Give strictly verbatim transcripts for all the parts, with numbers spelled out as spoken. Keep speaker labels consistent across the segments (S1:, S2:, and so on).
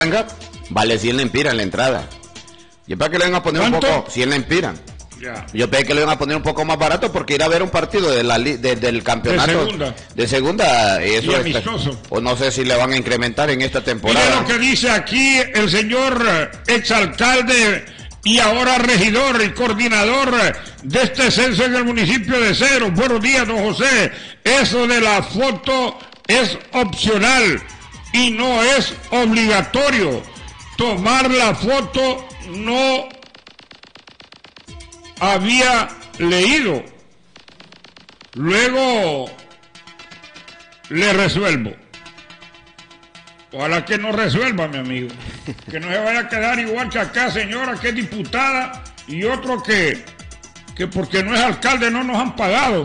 S1: Venga, vale cien lempiras en la entrada. Y es para que le van a poner un poco, cien lempiras. Ya. Yo pensé que le iban a poner un poco más barato porque ir a ver un partido de la de, del campeonato
S2: de segunda,
S1: de segunda eso
S2: y amistoso.
S1: Está, o no sé si le van a incrementar en esta temporada.
S2: Mire lo que dice aquí el señor exalcalde y ahora regidor y coordinador de este censo en el municipio de Cedro. Buenos días, don José. Eso de la foto es opcional y no es obligatorio. Tomar la foto no había leído. Luego le resuelvo. Ojalá que no resuelva, mi amigo. Que no se vaya a quedar igual que acá, señora, que es diputada, y otro que, que porque no es alcalde no nos han pagado.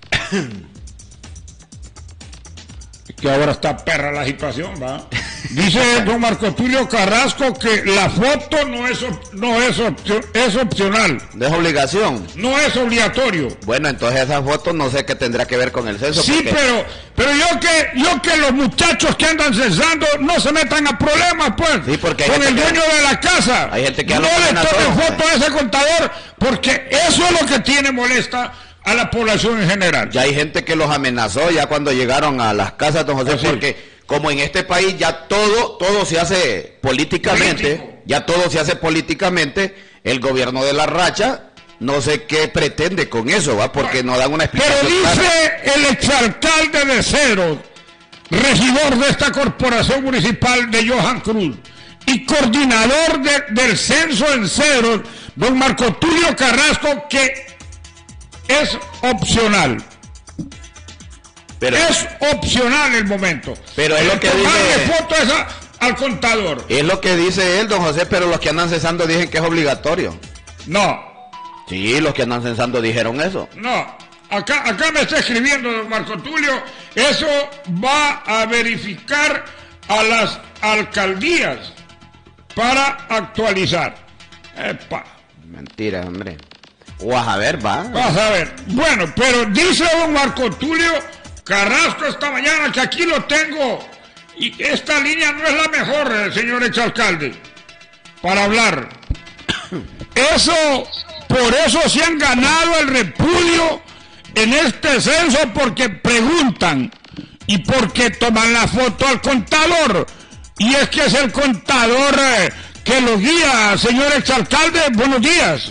S2: Que ahora está perra la situación, ¿va? Dice don Marco Tulio Carrasco que la foto no es no es, opcio, es opcional.
S1: ¿No es obligación?
S2: No es obligatorio.
S1: Bueno, entonces esa foto no sé qué tendrá que ver con el censo.
S2: Sí, porque... pero pero yo que yo que los muchachos que andan censando no se metan a problemas, pues.
S1: Sí, porque hay
S2: con el dueño
S1: que...
S2: de la casa.
S1: Hay gente que
S2: no le tomen foto a ese contador, porque eso es lo que tiene molesta a la población en general.
S1: Ya hay gente que los amenazó ya cuando llegaron a las casas, don José,
S2: Así.
S1: porque como en este país ya todo, todo se hace políticamente, Político. ya todo se hace políticamente, el gobierno de la racha, no sé qué pretende con eso, ¿va? Porque no dan una explicación.
S2: Pero dice
S1: clara.
S2: El exalcalde de Cedro, regidor de esta corporación municipal de Johan Cruz, y coordinador de, del censo en Cedro, don Marco Tulio Carrasco, que es opcional. Pero, es opcional el momento.
S1: Pero es lo que dice.
S2: Foto esa al contador.
S1: Es lo que dice él, don José, pero los que andan censando dicen que es obligatorio.
S2: No.
S1: Sí, los que andan censando dijeron eso.
S2: No. Acá, acá me está escribiendo don Marco Tulio. Eso va a verificar a las alcaldías para actualizar. Epa.
S1: Mentira, hombre. Vas a ver, va.
S2: Vas a ver. Bueno, pero dice don Marco Tulio Carrasco esta mañana que aquí lo tengo y esta línea no es la mejor, señor exalcalde, para hablar. Eso, por eso se han ganado el repudio en este censo, porque preguntan y porque toman la foto al contador. Y es que es el contador eh, que lo guía, señor exalcalde. Buenos días.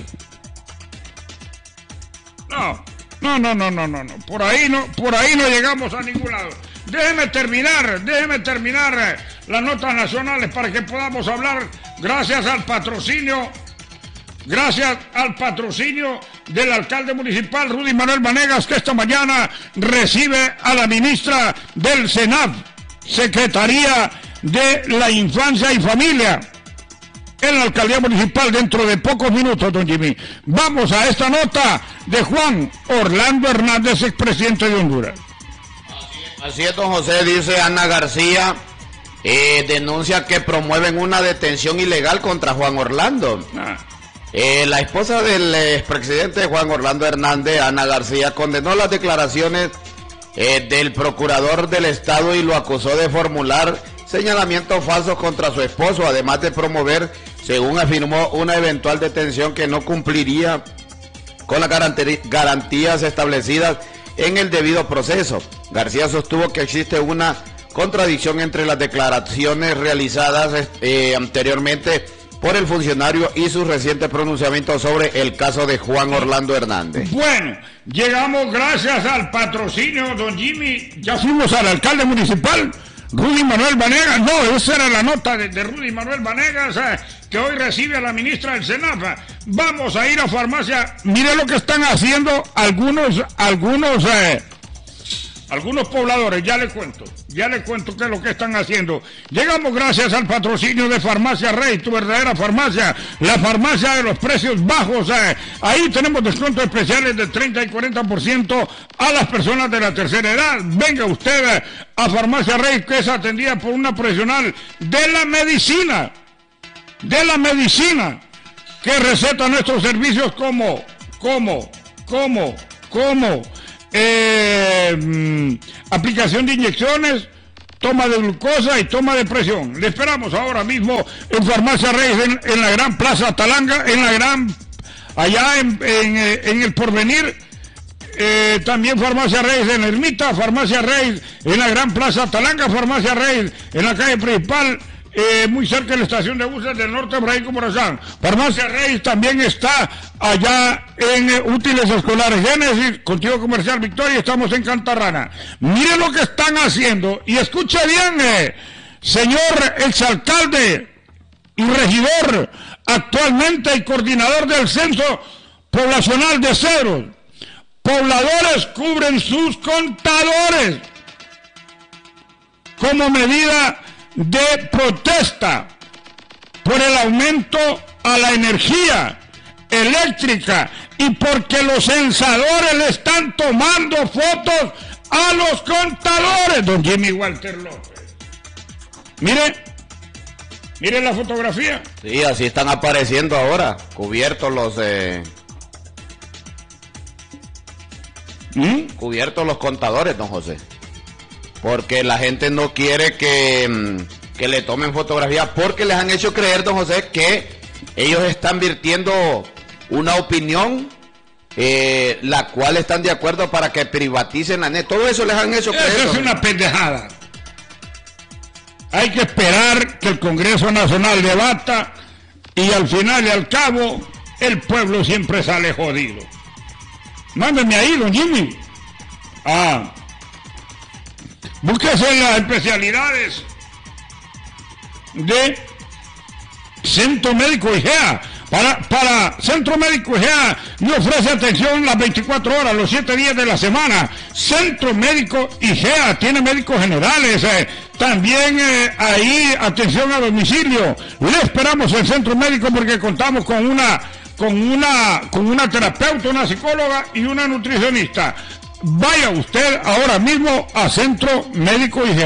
S2: No, no, no, no, no, no, no. Por ahí no, por ahí no llegamos a ningún lado. Déjeme terminar, déjeme terminar eh, las notas nacionales para que podamos hablar, gracias al patrocinio, gracias al patrocinio del alcalde municipal Rudy Manuel Vanegas, que esta mañana recibe a la ministra del SENAF, Secretaría de la Infancia y Familia, en la alcaldía municipal, dentro de pocos minutos, don Jimmy. Vamos a esta nota de Juan Orlando Hernández, expresidente de Honduras.
S1: Así es, don José, dice Ana García, eh, denuncia que promueven una detención ilegal contra Juan Orlando. Ah. Eh, la esposa del expresidente Juan Orlando Hernández, Ana García, condenó las declaraciones eh, del procurador del Estado y lo acusó de formular señalamientos falsos contra su esposo, además de promover, según afirmó, una eventual detención que no cumpliría con las garantías establecidas en el debido proceso. García sostuvo que existe una contradicción entre las declaraciones realizadas eh, anteriormente por el funcionario y su reciente pronunciamiento sobre el caso de Juan Orlando Hernández.
S2: Bueno, llegamos gracias al patrocinio, don Jimmy. Ya fuimos al alcalde municipal, Rudy Manuel Vanegas. No, esa era la nota de, de Rudy Manuel Vanegas, eh, que hoy recibe a la ministra del SENAF. Vamos a ir a farmacia. Mire lo que están haciendo algunos, algunos, eh, algunos pobladores. Ya le cuento, ya le cuento qué es lo que están haciendo. Llegamos gracias al patrocinio de Farmacia Rey, tu verdadera farmacia, la farmacia de los precios bajos. Eh. Ahí tenemos descuentos especiales de treinta y cuarenta por ciento a las personas de la tercera edad. Venga usted eh, a Farmacia Rey, que es atendida por una profesional de la medicina, de la medicina, que receta nuestros servicios como, como, como, como, eh, aplicación de inyecciones, toma de glucosa y toma de presión. Le esperamos ahora mismo en Farmacia Reyes, en, en la Gran Plaza Talanga, en la Gran, allá en, en, en el Porvenir. Eh, también Farmacia Reyes en Ermita, Farmacia Reyes en la Gran Plaza Talanga, Farmacia Reyes en la calle principal, eh, muy cerca de la estación de buses del norte, Braico Morazán. Farmacia Reyes también está allá en eh, Útiles Escolares Génesis, Contigo Comercial Victoria, estamos en Cantarrana. Mire lo que están haciendo y escuche bien, eh, señor exalcalde y regidor actualmente y coordinador del Censo Poblacional de Cedros. Pobladores cubren sus contadores como medida de protesta por el aumento a la energía eléctrica y porque los censadores le están tomando fotos a los contadores, don Jimmy Walter López. Mire, mire la fotografía.
S1: Sí, así están apareciendo ahora, cubiertos los... Eh... ¿Mm? Cubiertos los contadores, don José, porque la gente no quiere que, que le tomen fotografías, porque les han hecho creer, don José, que ellos están virtiendo una opinión eh, la cual están de acuerdo para que privaticen la net. Todo eso les han hecho creer.
S2: Eso es una pendejada. Hay que esperar que el Congreso Nacional debata y al final y al cabo el pueblo siempre sale jodido. Mándeme ahí, don Jimmy. Ah. Búsquese las especialidades de Centro Médico I G E A. Para, para Centro Médico I G E A le ofrece atención las veinticuatro horas, los siete días de la semana. Centro Médico I G E A tiene médicos generales. Eh, también eh, ahí atención a domicilio. Le esperamos en Centro Médico porque contamos con una... con una con una terapeuta, una psicóloga y una nutricionista. Vaya usted ahora mismo a Centro Médico I G E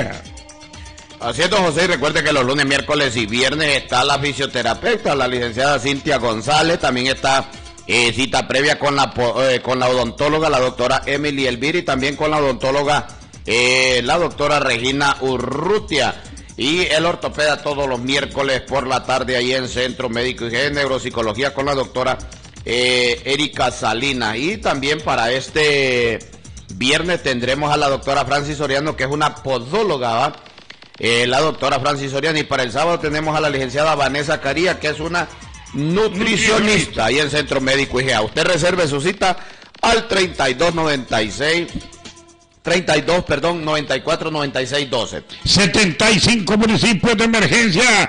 S2: A.
S1: Así es, don José, y recuerde que los lunes, miércoles y viernes está la fisioterapeuta, la licenciada Cintia González, también está eh, cita previa con la eh, con la odontóloga, la doctora Emily Elvira, y también con la odontóloga, eh, la doctora Regina Urrutia. Y el ortopeda todos los miércoles por la tarde ahí en Centro Médico I G E A, neuropsicología con la doctora eh, Erika Salinas. Y también para este viernes tendremos a la doctora Francis Soriano, que es una podóloga, ¿va? Eh, la doctora Francis Soriano. Y para el sábado tenemos a la licenciada Vanessa Caría, que es una nutricionista ahí en Centro Médico I G E A. Usted reserve su cita al treinta y dos noventa y seis... treinta y dos, perdón, noventa y cuatro, noventa y seis, doce.
S2: setenta y cinco municipios de emergencia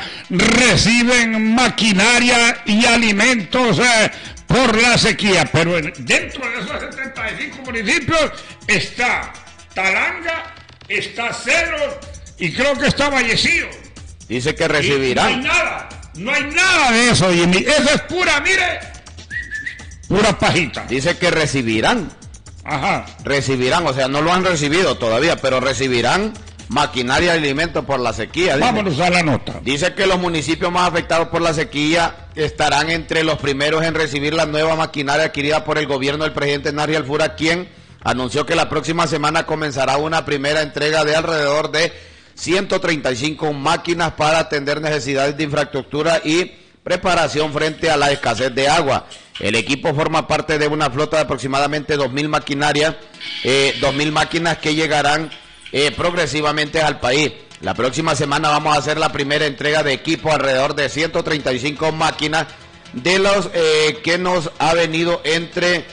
S2: reciben maquinaria y alimentos eh, por la sequía, pero en, dentro de esos setenta y cinco municipios está Talanga, está Cedros y creo que está Vallecillo.
S1: Dice que recibirán.
S2: Y no hay nada, no hay nada de eso, Jimmy. Eso es pura, mire, pura pajita.
S1: Dice que recibirán.
S2: Ajá.
S1: Recibirán, o sea, no lo han recibido todavía, pero recibirán maquinaria y alimentos por la sequía. Dice.
S2: Vámonos a la nota.
S1: Dice que los municipios más afectados por la sequía estarán entre los primeros en recibir la nueva maquinaria adquirida por el gobierno del presidente Narri Alfura, quien anunció que la próxima semana comenzará una primera entrega de alrededor de ciento treinta y cinco máquinas para atender necesidades de infraestructura y preparación frente a la escasez de agua. El equipo forma parte de una flota de aproximadamente dos mil maquinarias, eh, dos mil máquinas que llegarán eh, progresivamente al país. La próxima semana vamos a hacer la primera entrega de equipo, alrededor de ciento treinta y cinco máquinas, de los eh, que nos ha venido entre,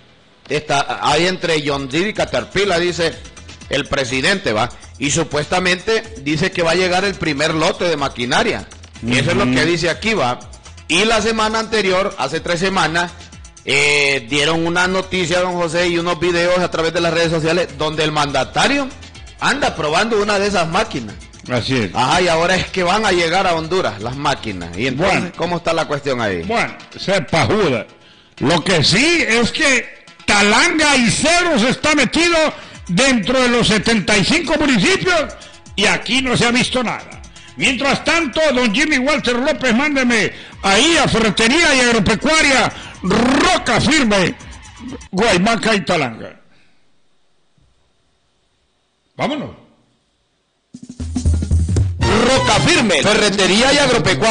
S1: esta, hay entre John Deere y Caterpillar, dice el presidente, va, y supuestamente dice que va a llegar el primer lote de maquinaria. Uh-huh. Eso es lo que dice aquí, va. Y la semana anterior, hace tres semanas, eh, dieron una noticia, don José, y unos videos a través de las redes sociales donde el mandatario anda probando una de esas máquinas.
S2: Así es.
S1: Ajá, y ahora es que van a llegar a Honduras las máquinas. Y entonces, bueno, ¿cómo está la cuestión ahí?
S2: Bueno, se pajuda. Lo que sí es que Talanga y Cedros está metido dentro de los setenta y cinco municipios y aquí no se ha visto nada. Mientras tanto, don Jimmy Walter López, mándeme ahí a Ferretería y Agropecuaria Roca Firme, Guaymaca y Talanga. Vámonos.
S1: Boca Firme, ferretería y agropecuaria.